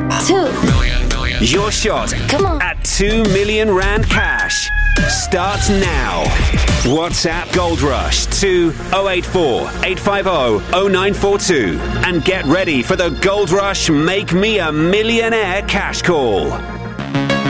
2 Your shot Come on. at 2 million rand cash starts now. WhatsApp Gold Rush to 084 850 0942 and get ready for the Gold Rush Make Me a Millionaire cash call.